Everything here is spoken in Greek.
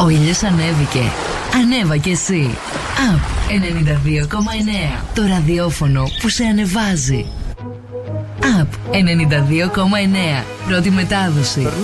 Ο ήλιος ανέβηκε. Ανέβα κι εσύ. Απ 92,9. Το ραδιόφωνο που σε ανεβάζει. Απ 92,9. Πρώτη μετάδοση.